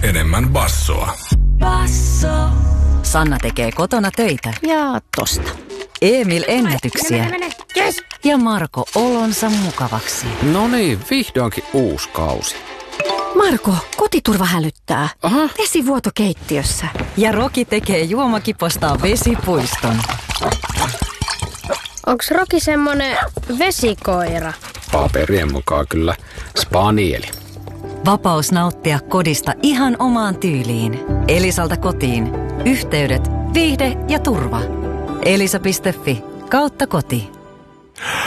enemmän bassoa. Basso. Sanna tekee kotona töitä. Ja tosta. Emil ennätyksiä. Mene. Yes. Ja Marko olonsa mukavaksi. No niin, vihdoinkin uusi kausi. Marko, kotiturva hälyttää. Aha. Vesivuoto keittiössä. Ja Roki tekee juomakipostaan vesipuiston. Onks Roki semmonen vesikoira? Paperien mukaan kyllä spanieli. Vapaus nauttia kodista ihan omaan tyyliin. Elisalta kotiin. Yhteydet, viihde ja turva. Elisa.fi/koti.